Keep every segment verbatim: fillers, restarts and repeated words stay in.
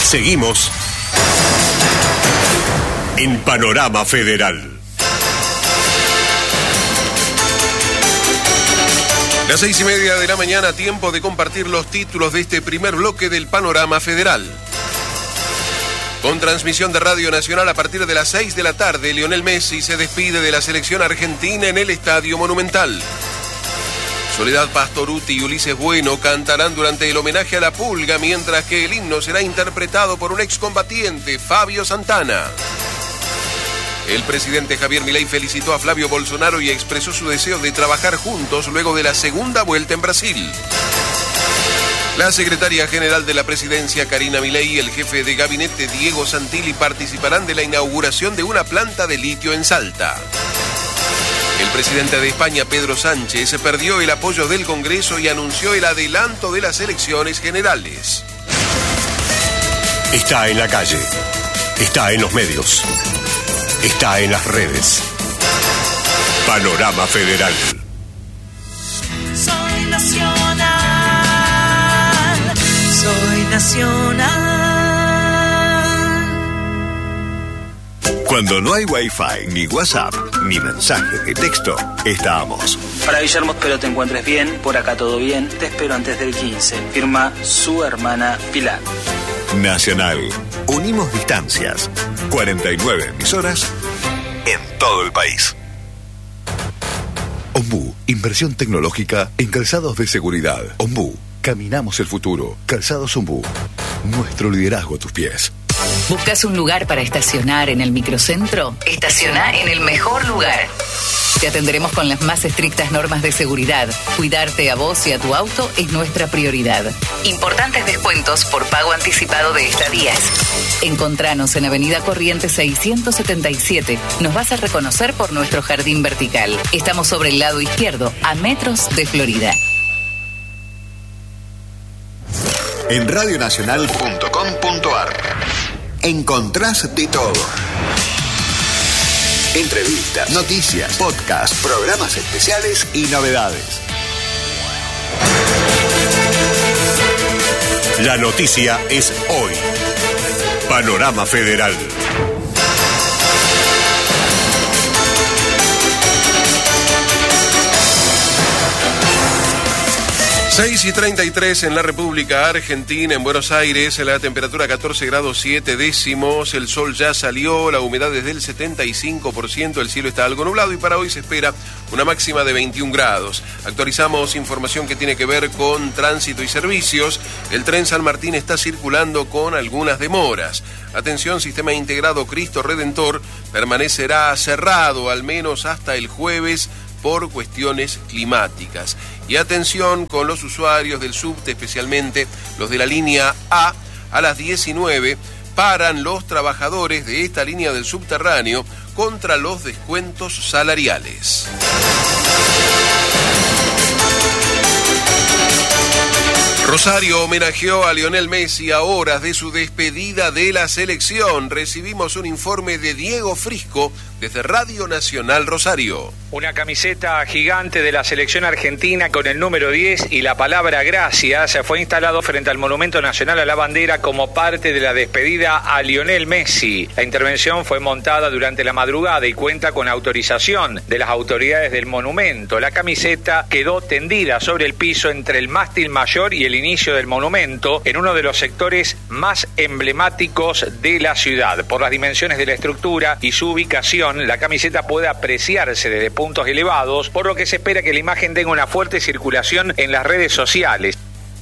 Seguimos en Panorama Federal. Las seis y media de la mañana, tiempo de compartir los títulos de este primer bloque del Panorama Federal. Con transmisión de Radio Nacional a partir de las seis de la tarde, Lionel Messi se despide de la selección argentina en el Estadio Monumental. Soledad Pastorutti y Ulises Bueno cantarán durante el homenaje a la Pulga, mientras que el himno será interpretado por un excombatiente, Fabio Santana. El presidente Javier Milei felicitó a Flavio Bolsonaro y expresó su deseo de trabajar juntos luego de la segunda vuelta en Brasil. La secretaria general de la presidencia, Karina Milei, y el jefe de gabinete, Diego Santilli, participarán de la inauguración de una planta de litio en Salta. El presidente de España, Pedro Sánchez, se perdió el apoyo del Congreso y anunció el adelanto de las elecciones generales. Está en la calle, está en los medios, está en las redes. Panorama Federal. Soy nacional, soy nacional. Cuando no hay Wi-Fi, ni WhatsApp, ni mensajes de texto, estamos. Para Guillermo, espero te encuentres bien, por acá todo bien, te espero antes del quince. Firma su hermana Pilar. Nacional. Unimos distancias. cuarenta y nueve emisoras en todo el país. Ombú, inversión tecnológica en calzados de seguridad. Ombú, caminamos el futuro. Calzados Ombú, nuestro liderazgo a tus pies. ¿Buscas un lugar para estacionar en el microcentro? Estaciona en el mejor lugar. Te atenderemos con las más estrictas normas de seguridad. Cuidarte a vos y a tu auto es nuestra prioridad. Importantes descuentos por pago anticipado de estadías. Encontranos en Avenida Corrientes seiscientos setenta y siete. Nos vas a reconocer por nuestro jardín vertical. Estamos sobre el lado izquierdo, a metros de Florida. En radionacional punto com punto ar encontrás de todo. Entrevistas, noticias, podcasts, programas especiales y novedades. La noticia es hoy. Panorama Federal. seis y treinta y tres en la República Argentina, en Buenos Aires, la temperatura catorce grados siete décimos, el sol ya salió, la humedad es del setenta y cinco por ciento, el cielo está algo nublado y para hoy se espera una máxima de veintiún grados. Actualizamos información que tiene que ver con tránsito y servicios. El tren San Martín está circulando con algunas demoras. Atención, sistema integrado Cristo Redentor permanecerá cerrado al menos hasta el jueves por cuestiones climáticas. Y atención con los usuarios del subte, especialmente los de la línea A, a las diecinueve paran los trabajadores de esta línea del subterráneo contra los descuentos salariales. Rosario homenajeó a Lionel Messi a horas de su despedida de la selección. Recibimos un informe de Diego Frisco desde Radio Nacional Rosario. Una camiseta gigante de la selección argentina con el número diez y la palabra gracias fue instalado frente al Monumento Nacional a la Bandera como parte de la despedida a Lionel Messi. La intervención fue montada durante la madrugada y cuenta con autorización de las autoridades del monumento. La camiseta quedó tendida sobre el piso entre el mástil mayor y el inicio del monumento en uno de los sectores más emblemáticos de la ciudad. Por las dimensiones de la estructura y su ubicación, la camiseta puede apreciarse desde puntos elevados, por lo que se espera que la imagen tenga una fuerte circulación en las redes sociales.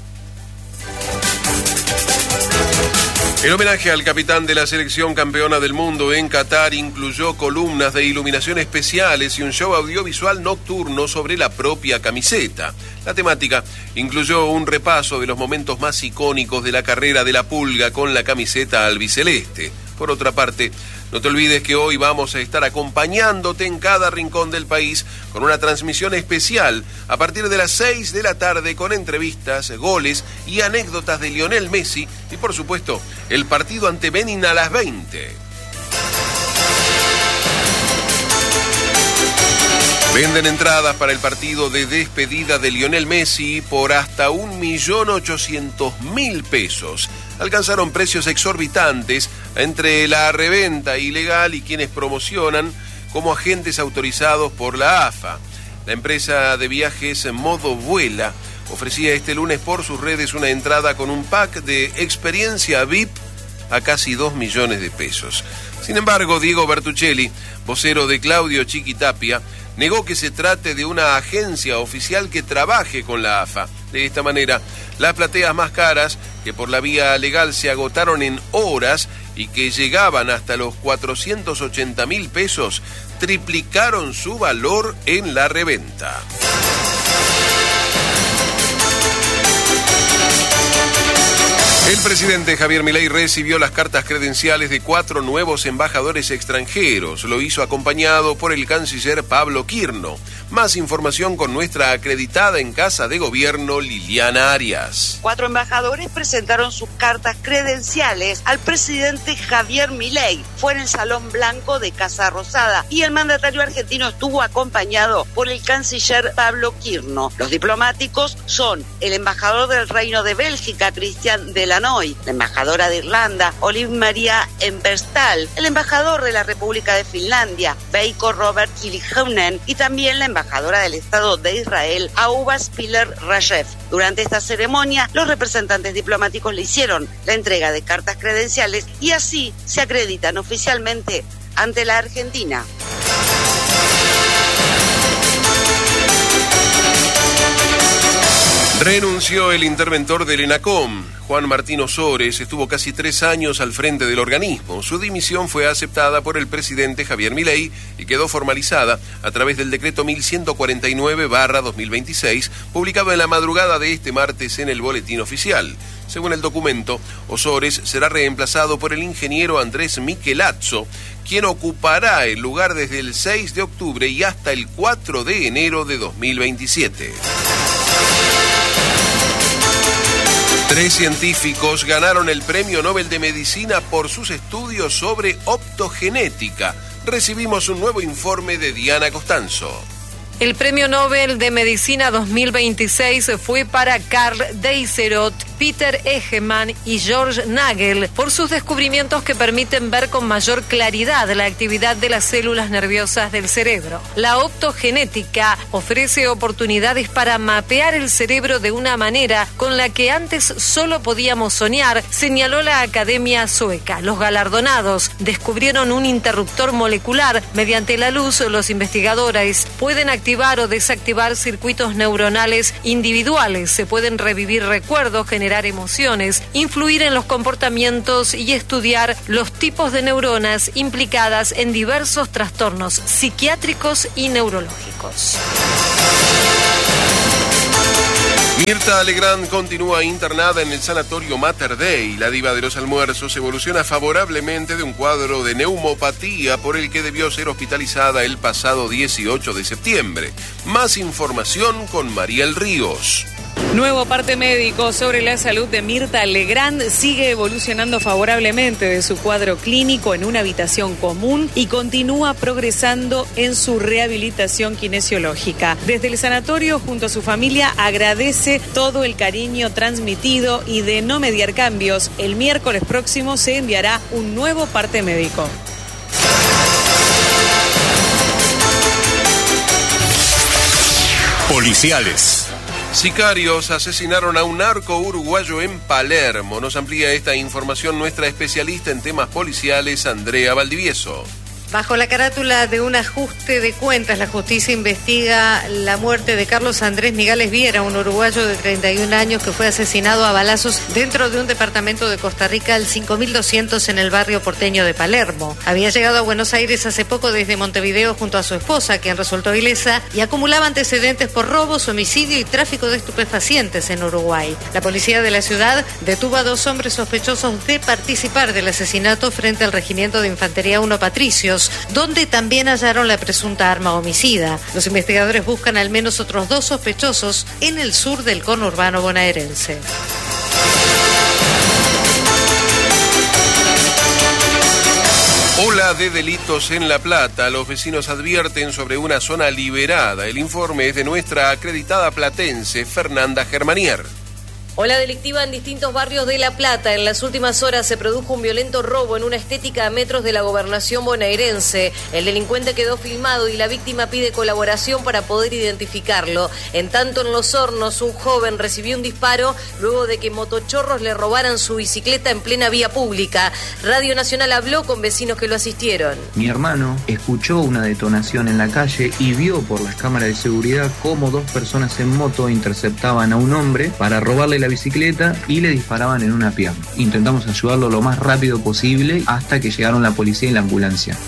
El homenaje al capitán de la selección campeona del mundo en Qatar incluyó columnas de iluminación especiales y un show audiovisual nocturno sobre la propia camiseta. La temática incluyó un repaso de los momentos más icónicos de la carrera de la Pulga con la camiseta albiceleste. Por otra parte, no te olvides que hoy vamos a estar acompañándote en cada rincón del país con una transmisión especial a partir de las seis de la tarde con entrevistas, goles y anécdotas de Lionel Messi y, por supuesto, el partido ante Benin a las veinte. Venden entradas para el partido de despedida de Lionel Messi por hasta un millón ochocientos mil pesos. Alcanzaron precios exorbitantes entre la reventa ilegal y quienes promocionan como agentes autorizados por la A F A. La empresa de viajes Modo Vuela ofrecía este lunes por sus redes una entrada con un pack de experiencia V I P a casi dos millones de pesos. Sin embargo, Diego Bertuccelli, vocero de Claudio Chiquitapia, negó que se trate de una agencia oficial que trabaje con la A F A. De esta manera, las plateas más caras, que por la vía legal se agotaron en horas y que llegaban hasta los cuatrocientos ochenta mil pesos, triplicaron su valor en la reventa. El presidente Javier Milei recibió las cartas credenciales de cuatro nuevos embajadores extranjeros. Lo hizo acompañado por el canciller Pablo Quirno. Más información con nuestra acreditada en Casa de Gobierno, Liliana Arias. Cuatro embajadores presentaron sus cartas credenciales al presidente Javier Milei. Fue en el Salón Blanco de Casa Rosada y el mandatario argentino estuvo acompañado por el canciller Pablo Quirno. Los diplomáticos son el embajador del Reino de Bélgica, Cristian de la Noy, la embajadora de Irlanda, Olive Maria Emberstal, el embajador de la República de Finlandia, Veikko Robert Kiliheunen, y también la embajadora del Estado de Israel, Ahuva Spiller Rajev. Durante esta ceremonia, los representantes diplomáticos le hicieron la entrega de cartas credenciales y así se acreditan oficialmente ante la Argentina. Renunció el interventor del ENACOM. Juan Martín Osores estuvo casi tres años al frente del organismo. Su dimisión fue aceptada por el presidente Javier Milei y quedó formalizada a través del decreto mil ciento cuarenta y nueve barra dos mil veintiséis, publicado en la madrugada de este martes en el Boletín Oficial. Según el documento, Osores será reemplazado por el ingeniero Andrés Michelazzo, quien ocupará el lugar desde el seis de octubre y hasta el cuatro de enero de dos mil veintisiete. Tres científicos ganaron el Premio Nobel de Medicina por sus estudios sobre optogenética. Recibimos un nuevo informe de Diana Costanzo. El Premio Nobel de Medicina dos mil veintiséis fue para Karl Deisserot, Peter Egeman y George Nagel por sus descubrimientos que permiten ver con mayor claridad la actividad de las células nerviosas del cerebro. La optogenética ofrece oportunidades para mapear el cerebro de una manera con la que antes solo podíamos soñar, señaló la Academia Sueca. Los galardonados descubrieron un interruptor molecular. Mediante la luz, los investigadores pueden activar o desactivar circuitos neuronales individuales. Se pueden revivir recuerdos, generar emociones, influir en los comportamientos y estudiar los tipos de neuronas implicadas en diversos trastornos psiquiátricos y neurológicos. Mirta Legrand continúa internada en el sanatorio Mater Dei. La diva de los almuerzos evoluciona favorablemente de un cuadro de neumopatía por el que debió ser hospitalizada el pasado dieciocho de septiembre. Más información con Mariel Ríos. Nuevo parte médico sobre la salud de Mirta Legrand. Sigue evolucionando favorablemente de su cuadro clínico en una habitación común y continúa progresando en su rehabilitación kinesiológica. Desde el sanatorio, junto a su familia, agradece todo el cariño transmitido y de no mediar cambios. El miércoles próximo se enviará un nuevo parte médico. Policiales. Sicarios asesinaron a un narco uruguayo en Palermo. Nos amplía esta información nuestra especialista en temas policiales, Andrea Valdivieso. Bajo la carátula de un ajuste de cuentas, la justicia investiga la muerte de Carlos Andrés Migales Viera, un uruguayo de treinta y un años que fue asesinado a balazos dentro de un departamento de Costa Rica al cinco mil doscientos en el barrio porteño de Palermo. Había llegado a Buenos Aires hace poco desde Montevideo junto a su esposa, quien resultó ilesa, y acumulaba antecedentes por robos, homicidio y tráfico de estupefacientes en Uruguay. La policía de la ciudad detuvo a dos hombres sospechosos de participar del asesinato frente al Regimiento de Infantería uno Patricios, donde también hallaron la presunta arma homicida. Los investigadores buscan al menos otros dos sospechosos en el sur del conurbano bonaerense. Hola Ola de delitos en La Plata. Los vecinos advierten sobre una zona liberada. El informe es de nuestra acreditada platense, Fernanda Germanier. Ola delictiva en distintos barrios de La Plata. En las últimas horas se produjo un violento robo en una estética a metros de la gobernación bonaerense. El delincuente quedó filmado y la víctima pide colaboración para poder identificarlo. En tanto, en Los Hornos, un joven recibió un disparo luego de que motochorros le robaran su bicicleta en plena vía pública. Radio Nacional habló con vecinos que lo asistieron. Mi hermano escuchó una detonación en la calle y vio por las cámaras de seguridad cómo dos personas en moto interceptaban a un hombre para robarle la bicicleta y le disparaban en una pierna. Intentamos ayudarlo lo más rápido posible hasta que llegaron la policía y la ambulancia.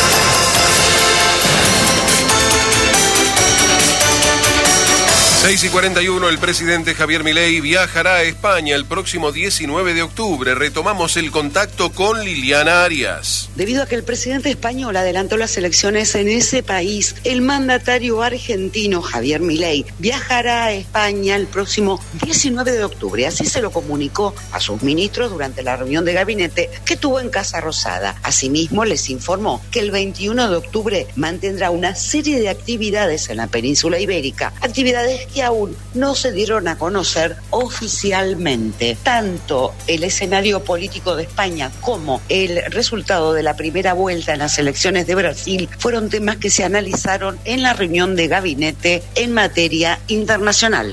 seis y cuarenta y uno, el presidente Javier Milei viajará a España el próximo diecinueve de octubre. Retomamos el contacto con Liliana Arias. Debido a que el presidente español adelantó las elecciones en ese país, el mandatario argentino Javier Milei viajará a España el próximo diecinueve de octubre. Así se lo comunicó a sus ministros durante la reunión de gabinete que tuvo en Casa Rosada. Asimismo, les informó que el veintiuno de octubre mantendrá una serie de actividades en la península ibérica, actividades que aún no se dieron a conocer oficialmente. Tanto el escenario político de España como el resultado de la primera vuelta en las elecciones de Brasil fueron temas que se analizaron en la reunión de gabinete en materia internacional.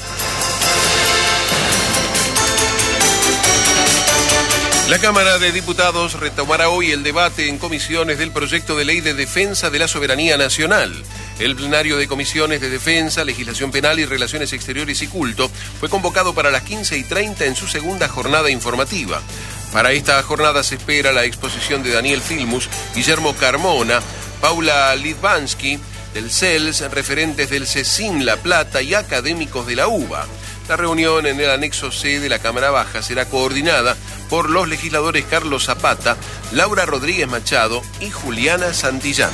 La Cámara de Diputados retomará hoy el debate en comisiones del proyecto de ley de defensa de la soberanía nacional. El plenario de comisiones de defensa, legislación penal y relaciones exteriores y culto fue convocado para las quince y treinta en su segunda jornada informativa. Para esta jornada se espera la exposición de Daniel Filmus, Guillermo Carmona, Paula Lidvansky, del C E L S, referentes del CECIN La Plata y académicos de la UBA. La reunión en el anexo C de la Cámara Baja será coordinada por los legisladores Carlos Zapata, Laura Rodríguez Machado y Juliana Santillán.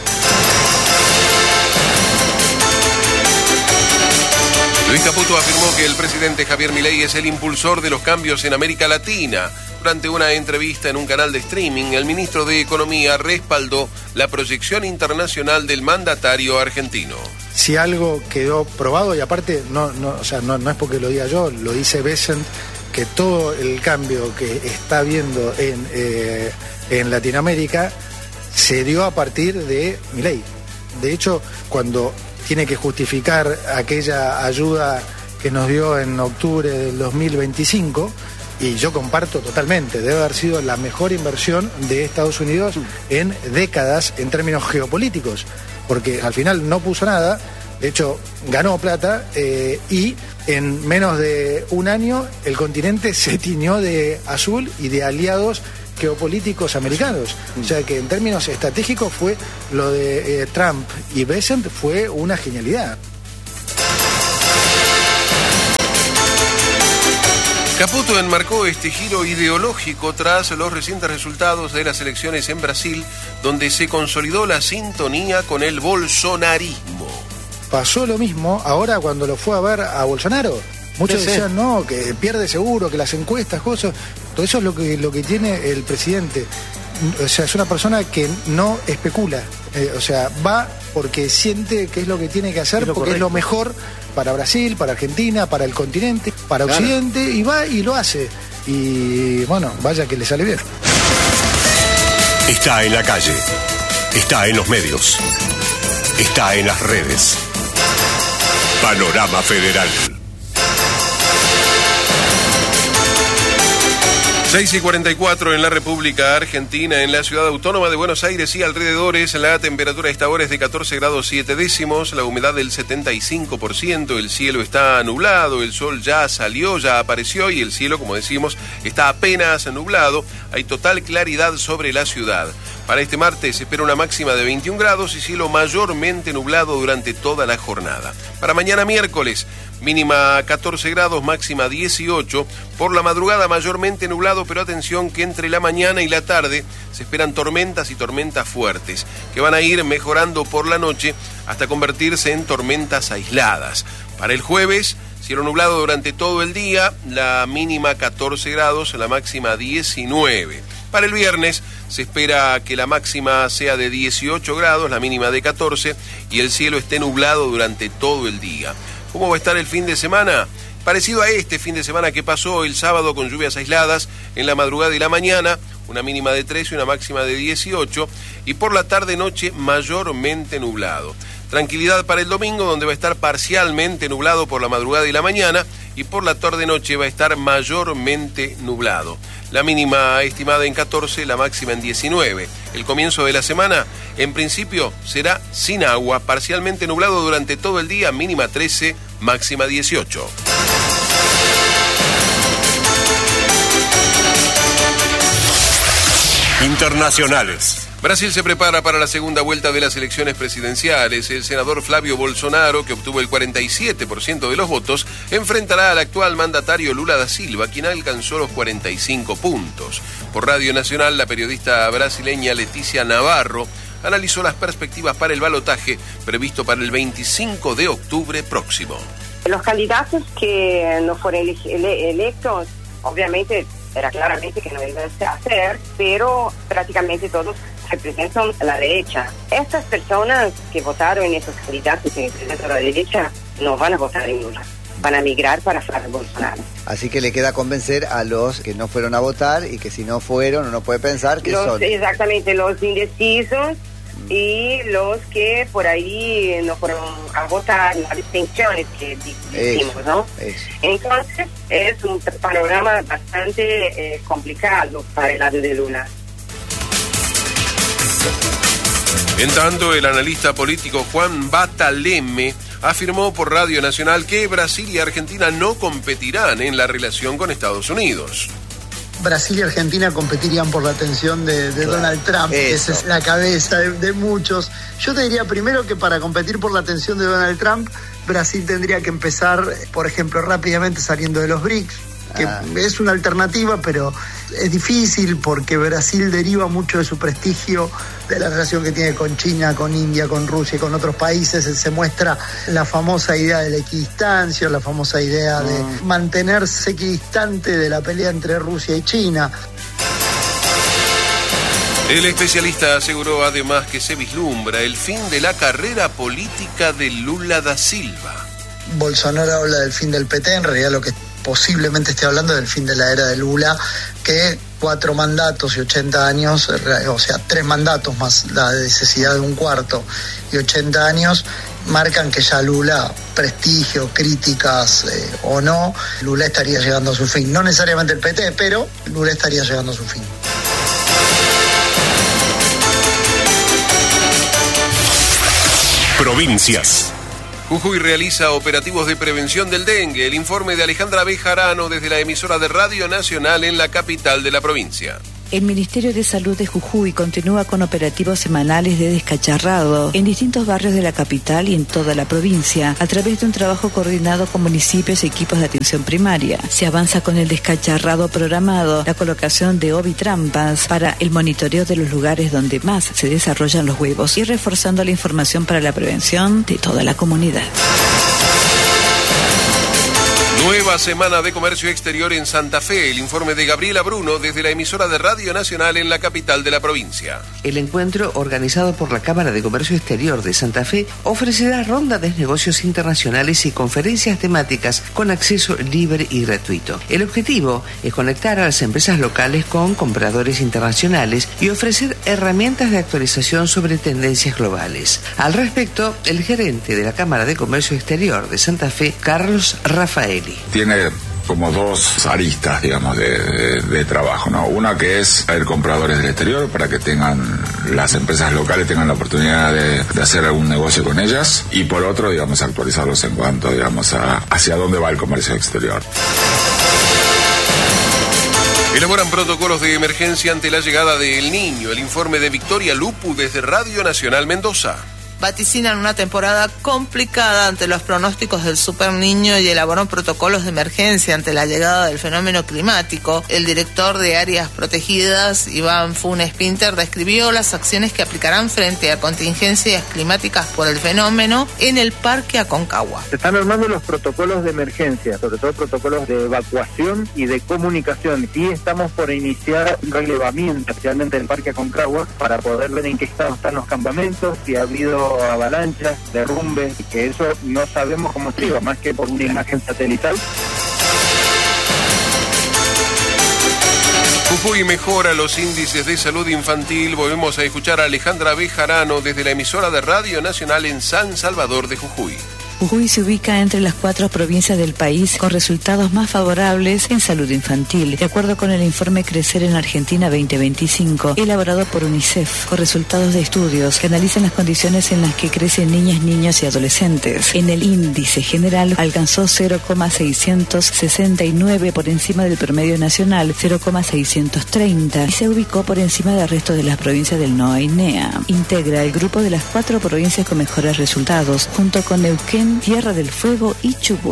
Luis Caputo afirmó que el presidente Javier Milei es el impulsor de los cambios en América Latina. Durante una entrevista en un canal de streaming, el ministro de Economía respaldó la proyección internacional del mandatario argentino. Si algo quedó probado, y aparte no, no, o sea, no, no es porque lo diga yo, lo dice Bessent, que todo el cambio que está habiendo en, eh, en Latinoamérica se dio a partir de Milei. De hecho, cuando tiene que justificar aquella ayuda que nos dio en octubre del dos mil veinticinco, y yo comparto totalmente, debe haber sido la mejor inversión de Estados Unidos en décadas en términos geopolíticos, porque al final no puso nada, de hecho ganó plata eh, y en menos de un año el continente se tiñó de azul y de aliados geopolíticos americanos. O sea que en términos estratégicos fue lo de eh, Trump y Bessent fue una genialidad. Caputo enmarcó este giro ideológico tras los recientes resultados de las elecciones en Brasil, donde se consolidó la sintonía con el bolsonarismo. Pasó lo mismo ahora cuando lo fue a ver a Bolsonaro. Muchos sí, decían, sí. no, que pierde seguro, que las encuestas, cosas. Todo eso es lo que, lo que tiene el presidente. O sea, es una persona que no especula. Eh, o sea, va porque siente que es lo que tiene que hacer, es porque correcto. Es lo mejor para Brasil, para Argentina, para el continente, para claro. Occidente, y va y lo hace. Y bueno, vaya que le sale bien. Está en la calle, está en los medios, está en las redes. Panorama Federal. seis y cuarenta y cuatro en la República Argentina, en la ciudad autónoma de Buenos Aires y alrededores, la temperatura a esta hora es de catorce grados siete décimos, la humedad del setenta y cinco por ciento, el cielo está nublado, el sol ya salió, ya apareció y el cielo, como decimos, está apenas nublado, hay total claridad sobre la ciudad. Para este martes se espera una máxima de veintiún grados y cielo mayormente nublado durante toda la jornada. Para mañana miércoles, mínima catorce grados, máxima dieciocho. Por la madrugada mayormente nublado, pero atención que entre la mañana y la tarde se esperan tormentas y tormentas fuertes, que van a ir mejorando por la noche hasta convertirse en tormentas aisladas. Para el jueves, Cielo nublado durante todo el día, la mínima catorce grados, la máxima diecinueve. Para el viernes se espera que la máxima sea de dieciocho grados, la mínima de catorce y el cielo esté nublado durante todo el día. ¿Cómo va a estar el fin de semana? Parecido a este fin de semana que pasó el sábado, con lluvias aisladas en la madrugada y la mañana, una mínima de trece y una máxima de dieciocho, y por la tarde-noche mayormente nublado. Tranquilidad para el domingo, donde va a estar parcialmente nublado por la madrugada y la mañana, y por la tarde-noche va a estar mayormente nublado. La mínima estimada en catorce, la máxima en diecinueve. El comienzo de la semana, en principio, será sin agua, parcialmente nublado durante todo el día, mínima trece, máxima dieciocho. Internacionales. Brasil se prepara para la segunda vuelta de las elecciones presidenciales. El senador Flavio Bolsonaro, que obtuvo el cuarenta y siete por ciento de los votos, enfrentará al actual mandatario Lula da Silva, quien alcanzó los cuarenta y cinco puntos. Por Radio Nacional, la periodista brasileña Leticia Navarro analizó las perspectivas para el balotaje previsto para el veinticinco de octubre próximo. Los candidatos que no fueron ele- ele- electos, obviamente, era claramente que no iban a hacer, pero prácticamente todos representan a la derecha. Estas personas que votaron en esos candidatos que representan a la derecha no van a votar en Lula, van a migrar para Flavio Bolsonaro. Así que le queda convencer a los que no fueron a votar y que si no fueron uno puede pensar que los, son... Exactamente, los indecisos mm. y los que por ahí no fueron a votar, las abstenciones que decimos, eso, ¿no? Eso. Entonces es un panorama bastante eh, complicado para el lado de Lula. En tanto, el analista político Juan Bataleme afirmó por Radio Nacional que Brasil y Argentina no competirán en la relación con Estados Unidos. Brasil y Argentina competirían por la atención de, de claro, Donald Trump, esa es la cabeza de, de muchos. Yo te diría primero que para competir por la atención de Donald Trump, Brasil tendría que empezar, por ejemplo, rápidamente saliendo de los B R I C S, que ah. es una alternativa, pero es difícil porque Brasil deriva mucho de su prestigio de la relación que tiene con China, con India, con Rusia y con otros países. Se muestra la famosa idea de la equidistancia, la famosa idea de ah. mantenerse equidistante de la pelea entre Rusia y China. El especialista aseguró además que se vislumbra el fin de la carrera política de Lula da Silva. Bolsonaro habla del fin del P T, en realidad lo que posiblemente esté hablando del fin de la era de Lula, que cuatro mandatos y ochenta años, o sea, tres mandatos más la necesidad de un cuarto y ochenta años, marcan que ya Lula, prestigio, críticas eh, o no, Lula estaría llegando a su fin. No necesariamente el P T, pero Lula estaría llegando a su fin. Provincias. Jujuy realiza operativos de prevención del dengue. El informe de Alejandra Bejarano desde la emisora de Radio Nacional en la capital de la provincia. El Ministerio de Salud de Jujuy continúa con operativos semanales de descacharrado en distintos barrios de la capital y en toda la provincia, a través de un trabajo coordinado con municipios y equipos de atención primaria. Se avanza con el descacharrado programado, la colocación de ovitrampas para el monitoreo de los lugares donde más se desarrollan los huevos y reforzando la información para la prevención de toda la comunidad. Nueva semana de comercio exterior en Santa Fe. El informe de Gabriela Bruno desde la emisora de Radio Nacional en la capital de la provincia. El encuentro, organizado por la Cámara de Comercio Exterior de Santa Fe, ofrecerá ronda de negocios internacionales y conferencias temáticas con acceso libre y gratuito. El objetivo es conectar a las empresas locales con compradores internacionales y ofrecer herramientas de actualización sobre tendencias globales. Al respecto, el gerente de la Cámara de Comercio Exterior de Santa Fe, Carlos Rafaeli. Tiene como dos aristas, digamos, de, de, de trabajo, ¿no? Una que es traer compradores del exterior para que tengan, las empresas locales tengan la oportunidad de, de hacer algún negocio con ellas, y por otro, digamos, actualizarlos en cuanto, digamos, a hacia dónde va el comercio exterior. Elaboran protocolos de emergencia ante la llegada de El Niño. El informe de Victoria Lupu desde Radio Nacional Mendoza. vaticinan una temporada complicada ante los pronósticos del Super Niño y elaboró protocolos de emergencia ante la llegada del fenómeno climático. El director de Áreas Protegidas, Iván Funes Pinter, describió las acciones que aplicarán frente a contingencias climáticas por el fenómeno en el Parque Aconcagua. Se están armando los protocolos de emergencia, sobre todo protocolos de evacuación y de comunicación. Y estamos por iniciar un relevamiento, especialmente en el Parque Aconcagua, para poder ver en qué estado están los campamentos, si ha habido avalanchas, derrumbes, y que eso no sabemos cómo se iba, más que por una imagen satelital. Jujuy mejora los índices de salud infantil. Volvemos a escuchar a Alejandra Bejarano desde la emisora de Radio Nacional en San Salvador de Jujuy. Jujuy se ubica entre las cuatro provincias del país con resultados más favorables en salud infantil, de acuerdo con el informe Crecer en Argentina veinte veinticinco, elaborado por UNICEF, con resultados de estudios que analizan las condiciones en las que crecen niñas, niños y adolescentes. En el índice general alcanzó cero coma seiscientos sesenta y nueve por encima del promedio nacional, cero coma seiscientos treinta, y se ubicó por encima del resto de las provincias del NOA y NEA. Integra el grupo de las cuatro provincias con mejores resultados, junto con Neuquén, Tierra del Fuego y Chubut.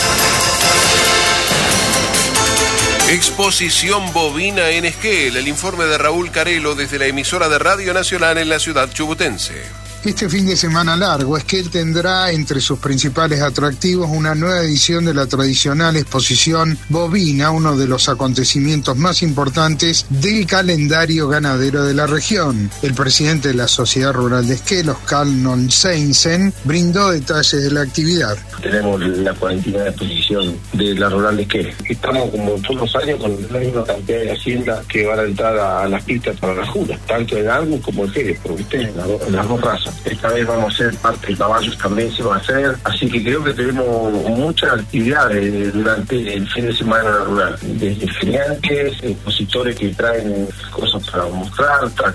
Exposición bovina en Esquel. El informe de Raúl Carelo desde la emisora de Radio Nacional en la ciudad chubutense. Este fin de semana largo, Esquel tendrá entre sus principales atractivos una nueva edición de la tradicional exposición bovina, uno de los acontecimientos más importantes del calendario ganadero de la región. El presidente de la Sociedad Rural de Esquel, Oscar Nolseinsen, brindó detalles de la actividad. Tenemos la cuarentena de exposición de la Rural de Esquel. Estamos como todos los años con la misma cantidad de haciendas que van a entrar a, a las pistas para la jura, tanto en Angus como en Jerez, porque ustedes, las, las dos razas. Esta vez vamos a hacer parte de caballos, también se va a hacer, así que creo que tenemos muchas actividades durante el fin de semana rural, desde feriantes, expositores que traen cosas para mostrar. Tra-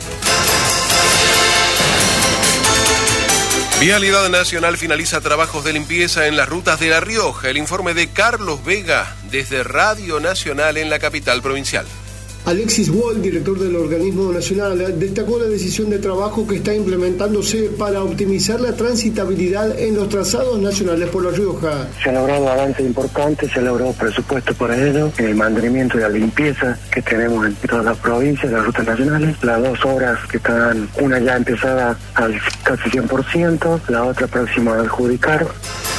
Vialidad Nacional finaliza trabajos de limpieza en las rutas de La Rioja. El informe de Carlos Vega desde Radio Nacional en la capital provincial. Alexis Wall, director del organismo nacional, destacó la decisión de trabajo que está implementándose para optimizar la transitabilidad en los trazados nacionales por La Rioja. Se ha logrado avances importantes, se ha logrado presupuesto para ello, el mantenimiento y la limpieza que tenemos en todas las provincias, las rutas nacionales, las dos obras que están, una ya empezada al casi cien por ciento, la otra próxima a adjudicar.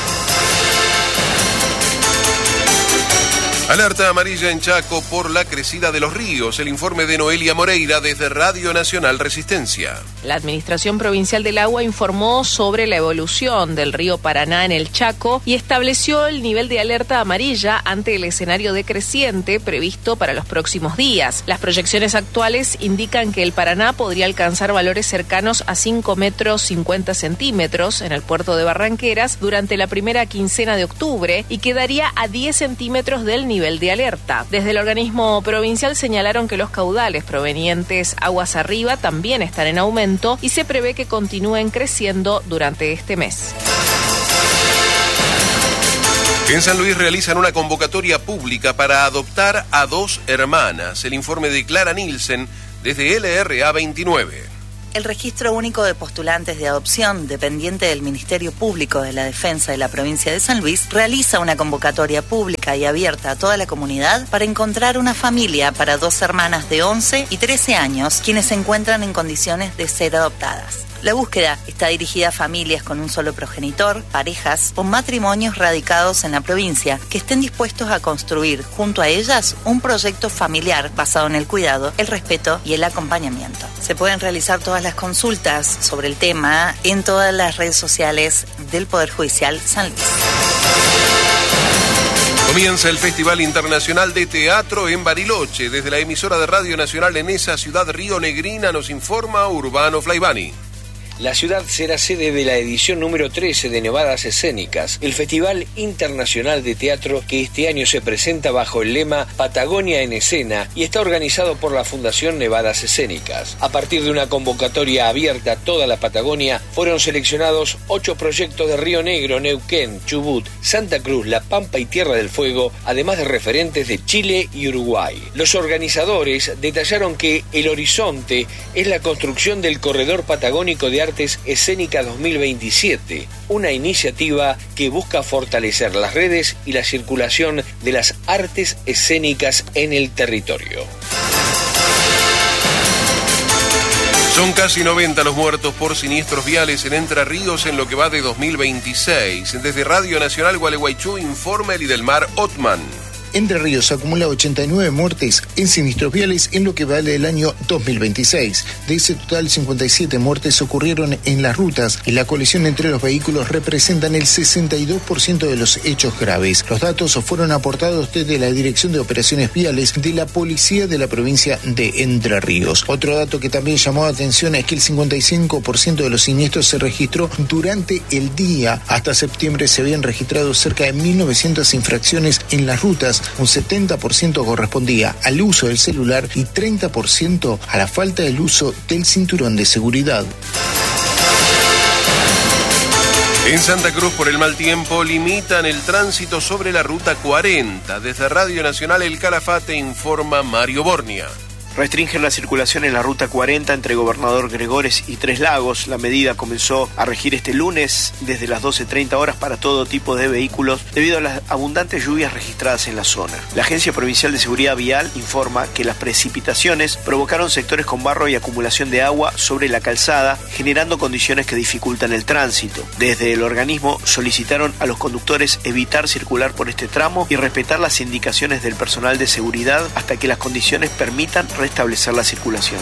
Alerta amarilla en Chaco por la crecida de los ríos. El informe de Noelia Moreira desde Radio Nacional Resistencia. La Administración Provincial del Agua informó sobre la evolución del río Paraná en el Chaco y estableció el nivel de alerta amarilla ante el escenario decreciente previsto para los próximos días. Las proyecciones actuales indican que el Paraná podría alcanzar valores cercanos a cinco metros cincuenta centímetros en el puerto de Barranqueras durante la primera quincena de octubre y quedaría a diez centímetros del nivel nivel de alerta. Desde el organismo provincial señalaron que los caudales provenientes aguas arriba también están en aumento y se prevé que continúen creciendo durante este mes. En San Luis realizan una convocatoria pública para adoptar a dos hermanas. El informe de Clara Nielsen desde L R A veintinueve. El Registro Único de Postulantes de Adopción, dependiente del Ministerio Público de la Defensa de la provincia de San Luis, realiza una convocatoria pública y abierta a toda la comunidad para encontrar una familia para dos hermanas de once y trece años, quienes se encuentran en condiciones de ser adoptadas. La búsqueda está dirigida a familias con un solo progenitor, parejas o matrimonios radicados en la provincia que estén dispuestos a construir junto a ellas un proyecto familiar basado en el cuidado, el respeto y el acompañamiento. Se pueden realizar todas las consultas sobre el tema en todas las redes sociales del Poder Judicial San Luis. Comienza el Festival Internacional de Teatro en Bariloche. Desde la emisora de Radio Nacional en esa ciudad rionegrina nos informa Urbano Flaivani. La ciudad será sede de la edición número trece de Nevadas Escénicas, el Festival Internacional de Teatro que este año se presenta bajo el lema Patagonia en Escena y está organizado por la Fundación Nevadas Escénicas. A partir de una convocatoria abierta a toda la Patagonia, fueron seleccionados ocho proyectos de Río Negro, Neuquén, Chubut, Santa Cruz, La Pampa y Tierra del Fuego, además de referentes de Chile y Uruguay. Los organizadores detallaron que el horizonte es la construcción del corredor patagónico de Artes Escénicas dos mil veintisiete, una iniciativa que busca fortalecer las redes y la circulación de las artes escénicas en el territorio. Son casi noventa los muertos por siniestros viales en Entre Ríos en lo que va de dos mil veintiséis. Desde Radio Nacional Gualeguaychú informa el Idelmar Otman. Entre Ríos acumula ochenta y nueve muertes en siniestros viales en lo que va del año dos mil veintiséis. De ese total, cincuenta y siete muertes ocurrieron en las rutas y la colisión entre los vehículos representan el sesenta y dos por ciento de los hechos graves. Los datos fueron aportados desde la Dirección de Operaciones Viales de la Policía de la provincia de Entre Ríos. Otro dato que también llamó la atención es que el cincuenta y cinco por ciento de los siniestros se registró durante el día. Hasta septiembre se habían registrado cerca de mil novecientas infracciones en las rutas. Un setenta por ciento correspondía al uso del celular y treinta por ciento a la falta del uso del cinturón de seguridad. En Santa Cruz, por el mal tiempo, limitan el tránsito sobre la ruta cuarenta. Desde Radio Nacional El Calafate informa Mario Bornia. Restringen la circulación en la ruta cuarenta entre Gobernador Gregores y Tres Lagos. La medida comenzó a regir este lunes desde las doce treinta horas para todo tipo de vehículos debido a las abundantes lluvias registradas en la zona. La Agencia Provincial de Seguridad Vial informa que las precipitaciones provocaron sectores con barro y acumulación de agua sobre la calzada, generando condiciones que dificultan el tránsito. Desde el organismo solicitaron a los conductores evitar circular por este tramo y respetar las indicaciones del personal de seguridad hasta que las condiciones permitan establecer la circulación.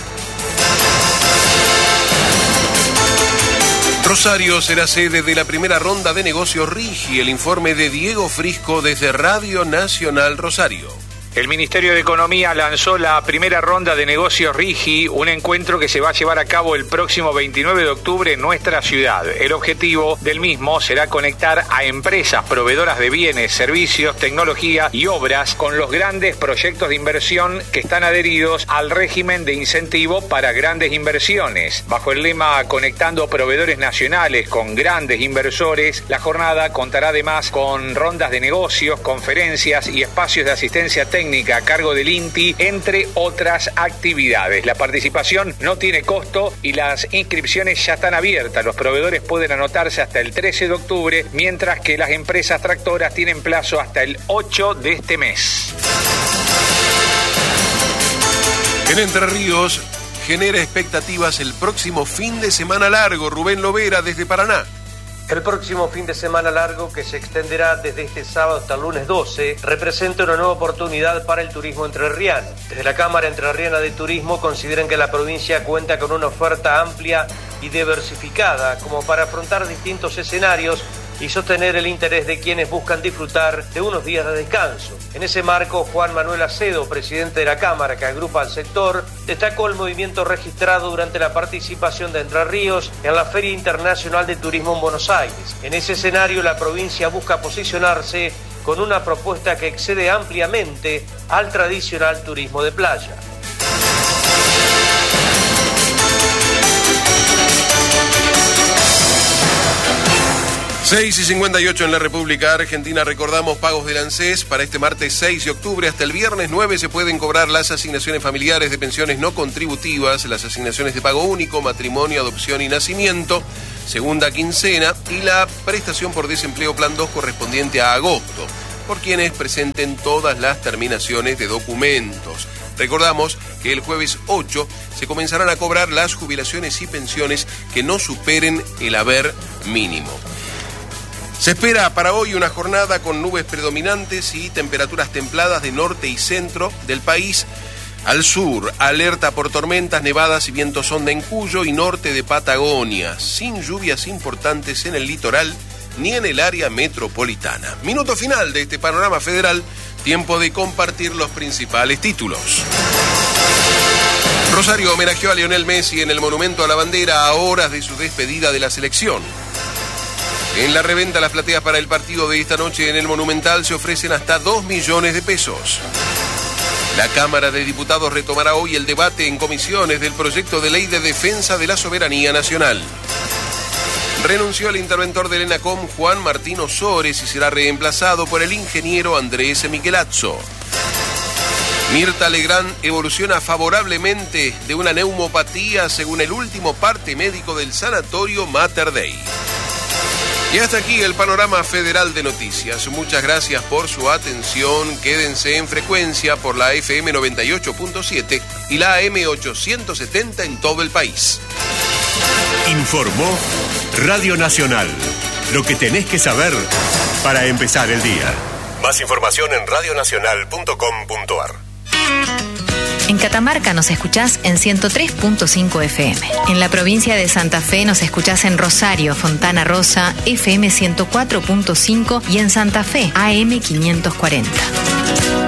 Rosario será sede de la primera ronda de negocios RIGI. El informe de Diego Frisco desde Radio Nacional Rosario. El Ministerio de Economía lanzó la primera ronda de negocios RIGI, un encuentro que se va a llevar a cabo el próximo veintinueve de octubre en nuestra ciudad. El objetivo del mismo será conectar a empresas proveedoras de bienes, servicios, tecnología y obras con los grandes proyectos de inversión que están adheridos al régimen de incentivo para grandes inversiones. Bajo el lema Conectando Proveedores Nacionales con Grandes Inversores, la jornada contará además con rondas de negocios, conferencias y espacios de asistencia técnica a cargo del INTI, entre otras actividades. La participación no tiene costo y las inscripciones ya están abiertas. Los proveedores pueden anotarse hasta el trece de octubre, mientras que las empresas tractoras tienen plazo hasta el ocho de este mes. En Entre Ríos genera expectativas el próximo fin de semana largo. Rubén Lovera desde Paraná. El próximo fin de semana largo, que se extenderá desde este sábado hasta el lunes doce, representa una nueva oportunidad para el turismo entrerriano. Desde la Cámara Entrerriana de Turismo consideran que la provincia cuenta con una oferta amplia y diversificada como para afrontar distintos escenarios y sostener el interés de quienes buscan disfrutar de unos días de descanso. En ese marco, Juan Manuel Acedo, presidente de la Cámara que agrupa al sector, destacó el movimiento registrado durante la participación de Entre Ríos en la Feria Internacional de Turismo en Buenos Aires. En ese escenario, la provincia busca posicionarse con una propuesta que excede ampliamente al tradicional turismo de playa. seis y cincuenta y ocho en la República Argentina. Recordamos pagos del ANSES para este martes seis de octubre. Hasta el viernes nueve se pueden cobrar las asignaciones familiares de pensiones no contributivas, las asignaciones de pago único, matrimonio, adopción y nacimiento, segunda quincena, y la prestación por desempleo plan dos correspondiente a agosto, por quienes presenten todas las terminaciones de documentos. Recordamos que el jueves ocho se comenzarán a cobrar las jubilaciones y pensiones que no superen el haber mínimo. Se espera para hoy una jornada con nubes predominantes y temperaturas templadas de norte y centro del país. Al sur, alerta por tormentas, nevadas y vientos onda en Cuyo y norte de Patagonia, sin lluvias importantes en el litoral ni en el área metropolitana. Minuto final de este panorama federal, tiempo de compartir los principales títulos. Rosario homenajeó a Lionel Messi en el Monumento a la Bandera a horas de su despedida de la selección. En la reventa, las plateas para el partido de esta noche en el Monumental se ofrecen hasta dos millones de pesos. La Cámara de Diputados retomará hoy el debate en comisiones del proyecto de ley de defensa de la soberanía nacional. Renunció el interventor del ENACOM, Juan Martín Osores, y será reemplazado por el ingeniero Andrés Michelazzo. Mirta Legrand evoluciona favorablemente de una neumopatía según el último parte médico del sanatorio Mater Dei. Y hasta aquí el panorama federal de noticias. Muchas gracias por su atención. Quédense en frecuencia por la F M noventa y ocho punto siete y la A M ochocientos setenta en todo el país. Informó Radio Nacional. Lo que tenés que saber para empezar el día. Más información en radio nacional punto com punto a r. En Catamarca nos escuchás en ciento tres punto cinco F M. En la provincia de Santa Fe nos escuchás en Rosario, Fontana Rosa, F M ciento cuatro punto cinco y en Santa Fe, A M quinientos cuarenta.